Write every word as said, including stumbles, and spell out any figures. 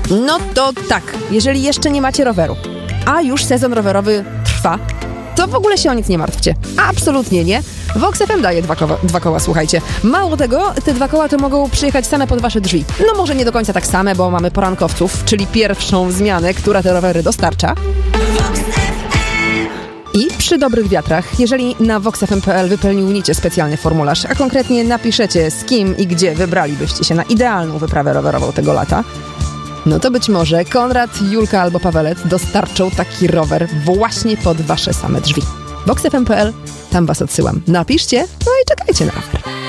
No to tak, jeżeli jeszcze nie macie roweru, a już sezon rowerowy trwa, to w ogóle się o nic nie martwcie. Absolutnie nie. Vox F M daje dwa koła, dwa koła, słuchajcie. Mało tego, te dwa koła to mogą przyjechać same pod wasze drzwi. No może nie do końca tak same, bo mamy porankowców, czyli pierwszą zmianę, która te rowery dostarcza. I przy dobrych wiatrach, jeżeli na vox f m kropka p l wypełnicie specjalny formularz, a konkretnie napiszecie, z kim i gdzie wybralibyście się na idealną wyprawę rowerową tego lata, no to być może Konrad, Julka albo Pawelet dostarczą taki rower właśnie pod wasze same drzwi. vox f m kropka p l, tam was odsyłam. Napiszcie, no i czekajcie na rower.